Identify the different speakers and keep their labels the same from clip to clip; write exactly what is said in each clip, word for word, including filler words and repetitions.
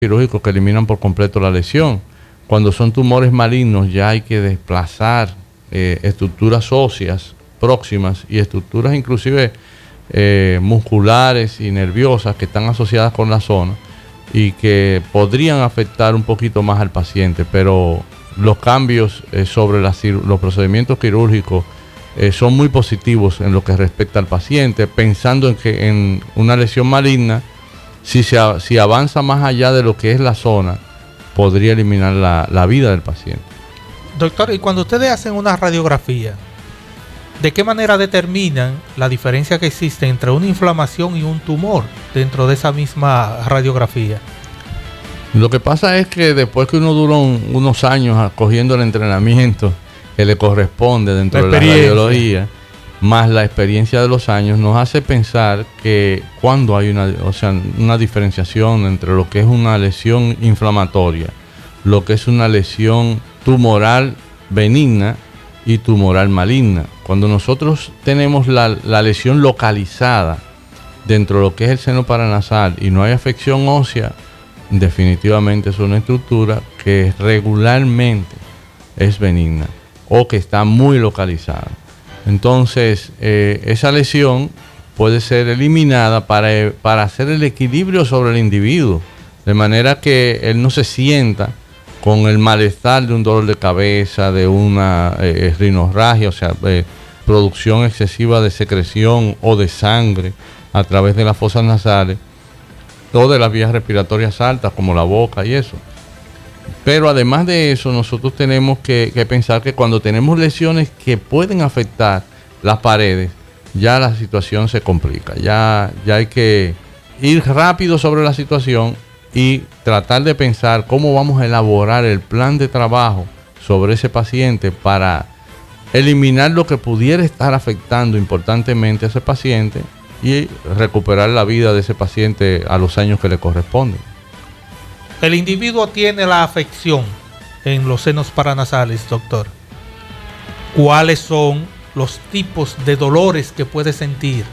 Speaker 1: quirúrgicos que eliminan por completo la lesión. Cuando son tumores malignos ya hay que desplazar eh, estructuras óseas próximas y estructuras inclusive eh, musculares y nerviosas que están asociadas con la zona y que podrían afectar un poquito más al paciente, pero los cambios eh, sobre la, los procedimientos quirúrgicos eh, son muy positivos en lo que respecta al paciente, pensando en que en una lesión maligna, si, se, si avanza más allá de lo que es la zona, podría eliminar la, la vida del paciente.
Speaker 2: Doctor, y cuando ustedes hacen una radiografía, ¿de qué manera determinan la diferencia que existe entre una inflamación y un tumor dentro de esa misma radiografía?
Speaker 1: Lo que pasa es que después que uno dura un, unos años cogiendo el entrenamiento que le corresponde dentro de la radiología, más la experiencia de los años, nos hace pensar que cuando hay una, o sea, una diferenciación entre lo que es una lesión inflamatoria, lo que es una lesión tumoral benigna y tumoral maligna. Cuando nosotros tenemos la, la lesión localizada dentro de lo que es el seno paranasal y no hay afección ósea, definitivamente es una estructura que regularmente es benigna o que está muy localizada. Entonces, eh, esa lesión puede ser eliminada para, para hacer el equilibrio sobre el individuo, de manera que él no se sienta con el malestar de un dolor de cabeza, de una eh, rinorragia, o sea, eh, producción excesiva de secreción o de sangre a través de las fosas nasales o de las vías respiratorias altas, como la boca y eso. Pero además de eso, nosotros tenemos que, que pensar que cuando tenemos lesiones que pueden afectar las paredes, ya la situación se complica. Ya, ya hay que ir rápido sobre la situación y tratar de pensar cómo vamos a elaborar el plan de trabajo sobre ese paciente para eliminar lo que pudiera estar afectando importantemente a ese paciente y recuperar la vida de ese paciente a los años que le corresponden.
Speaker 2: El individuo tiene la afección en los senos paranasales, doctor. ¿Cuáles son los tipos de dolores que puede sentir?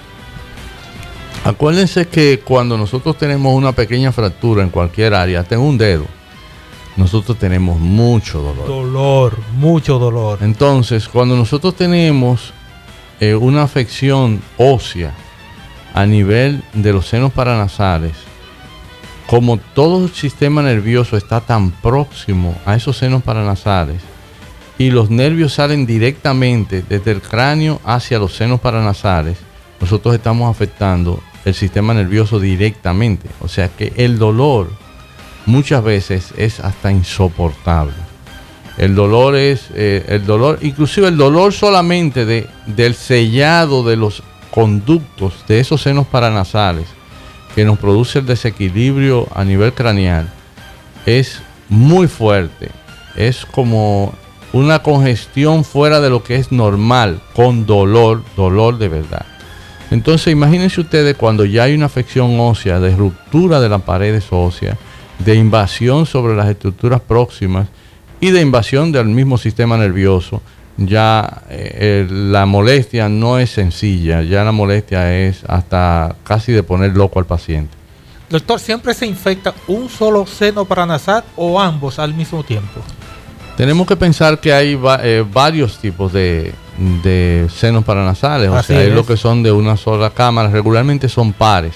Speaker 1: Acuérdense que cuando nosotros tenemos una pequeña fractura en cualquier área, hasta en un dedo, nosotros tenemos mucho dolor.
Speaker 2: Dolor, mucho dolor.
Speaker 1: Entonces, cuando nosotros tenemos eh, una afección ósea a nivel de los senos paranasales, como todo el sistema nervioso está tan próximo a esos senos paranasales y los nervios salen directamente desde el cráneo hacia los senos paranasales, nosotros estamos afectando el sistema nervioso directamente. O sea que el dolor muchas veces es hasta insoportable. El dolor es, eh, el dolor, inclusive el dolor solamente de, del sellado de los conductos de esos senos paranasales que nos produce el desequilibrio a nivel craneal, es muy fuerte. Es como una congestión fuera de lo que es normal, con dolor, dolor de verdad. Entonces imagínense ustedes cuando ya hay una afección ósea, de ruptura de las paredes óseas, de invasión sobre las estructuras próximas y de invasión del mismo sistema nervioso, ya eh, la molestia no es sencilla, ya la molestia es hasta casi de poner loco al paciente.
Speaker 2: Doctor, ¿siempre se infecta un solo seno paranasal o ambos al mismo tiempo?
Speaker 1: Tenemos que pensar que hay va, eh, varios tipos de, de senos paranasales, o sea, hay los que son de una sola cámara, regularmente son pares,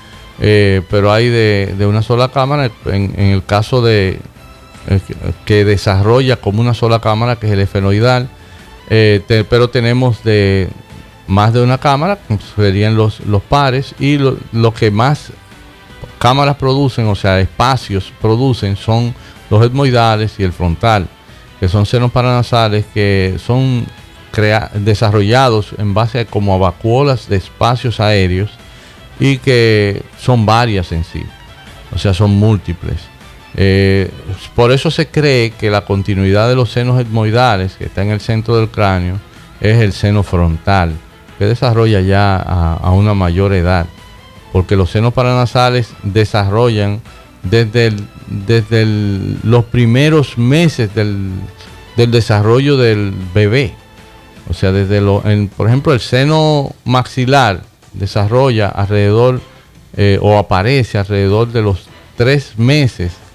Speaker 1: eh, pero hay de, de una sola cámara, en, en el caso de eh, que desarrolla como una sola cámara, que es el esfenoidal. Eh, te, pero tenemos de más de una cámara, serían los, los pares, y lo, lo que más cámaras producen, o sea, espacios producen, son los etmoidales y el frontal, que son senos paranasales que son crea desarrollados en base a como a vacuolas de espacios aéreos y que son varias en sí, o sea, son múltiples. Eh, por eso se cree que la continuidad de los senos etmoidales, que está en el centro del cráneo, es el seno frontal, que desarrolla ya a, a una mayor edad, porque los senos paranasales desarrollan desde, el, desde el, los primeros meses del, del desarrollo del bebé. O sea, desde lo, en, por ejemplo, el seno maxilar desarrolla alrededor eh, o aparece alrededor de los tres meses